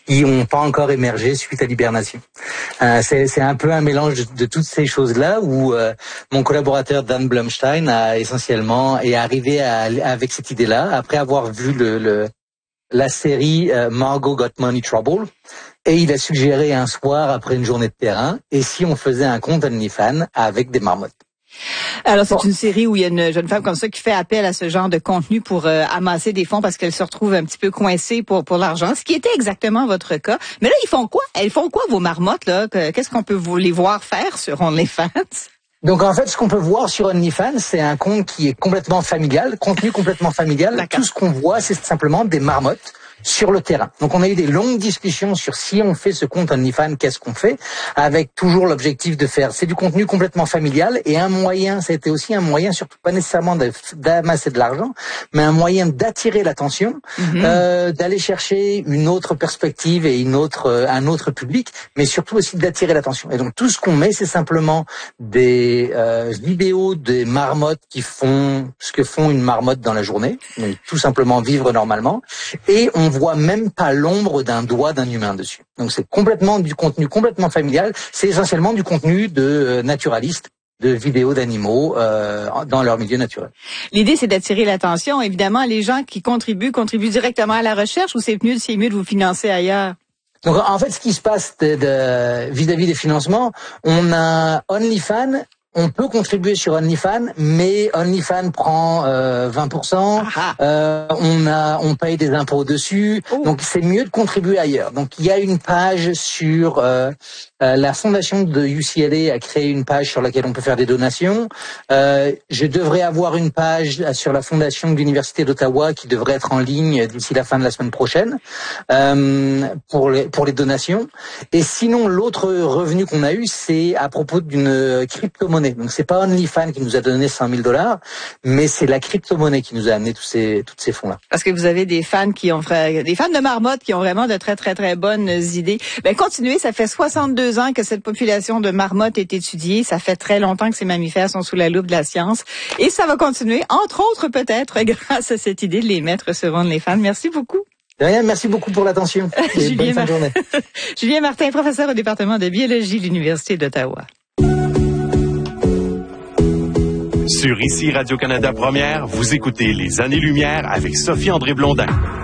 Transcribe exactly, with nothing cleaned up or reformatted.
qui n'ont pas encore émergé suite à l'hibernation. Euh, c'est, c'est un peu un mélange de, de toutes ces choses-là où euh, mon collaborateur Dan Blumstein a essentiellement est arrivé à, avec cette idée-là après avoir vu le, le la série euh, Margot Got Money Trouble, et il a suggéré un soir après une journée de terrain, et si on faisait un compte OnlyFans avec des marmottes. Alors, c'est bon. Une série où il y a une jeune femme comme ça qui fait appel à ce genre de contenu pour euh, amasser des fonds parce qu'elle se retrouve un petit peu coincée pour pour l'argent, ce qui était exactement votre cas. Mais là, ils font quoi? Elles font quoi, vos marmottes, là? Qu'est-ce qu'on peut vous les voir faire sur OnlyFans? Donc, en fait, ce qu'on peut voir sur OnlyFans, c'est un compte qui est complètement familial, contenu complètement familial. D'accord. Tout ce qu'on voit, c'est simplement des marmottes sur le terrain. Donc on a eu des longues discussions sur si on fait ce compte OnlyFans, qu'est-ce qu'on fait, avec toujours l'objectif de faire, c'est du contenu complètement familial et un moyen, c'était aussi un moyen, surtout pas nécessairement d'amasser de l'argent, mais un moyen d'attirer l'attention, mm-hmm. euh, d'aller chercher une autre perspective et une autre, euh, un autre public, mais surtout aussi d'attirer l'attention. Et donc tout ce qu'on met, c'est simplement des euh, vidéos des marmottes qui font ce que font une marmotte dans la journée, donc tout simplement vivre normalement, et on voit même pas l'ombre d'un doigt d'un humain dessus. Donc c'est complètement du contenu complètement familial, c'est essentiellement du contenu de euh, naturalistes, de vidéos d'animaux euh, dans leur milieu naturel. L'idée, c'est d'attirer l'attention. Évidemment, les gens qui contribuent, contribuent directement à la recherche, ou c'est mieux, c'est mieux de vous financer ailleurs? Donc en fait, ce qui se passe de, de, vis-à-vis des financements, on a OnlyFans. On peut contribuer sur OnlyFans, mais OnlyFans prend euh, vingt pour cent. Euh, on a, on paye des impôts dessus. Oh. Donc c'est mieux de contribuer ailleurs. Donc il y a une page sur euh, euh, la fondation de U C L A a créé une page sur laquelle on peut faire des donations. Euh, je devrais avoir une page sur la fondation de l'université d'Ottawa qui devrait être en ligne d'ici la fin de la semaine prochaine euh, pour les pour les donations. Et sinon l'autre revenu qu'on a eu, c'est à propos d'une crypto-monnaie. Donc c'est pas OnlyFans qui nous a donné cent mille dollars, mais c'est la crypto-monnaie qui nous a amené tous ces tous ces fonds-là. Parce que vous avez des fans qui ont des fans de marmottes qui ont vraiment de très très très bonnes idées. Ben continuez, ça fait soixante-deux ans que cette population de marmottes est étudiée, ça fait très longtemps que ces mammifères sont sous la loupe de la science et ça va continuer, entre autres peut-être grâce à cette idée de les mettre sur OnlyFans. Merci beaucoup. De rien, merci beaucoup pour l'attention. Et bonne fin de journée. Julien Martin, professeur au département de biologie de l'Université d'Ottawa. Sur Ici Radio-Canada Première, vous écoutez Les Années-Lumière avec Sophie-André Blondin.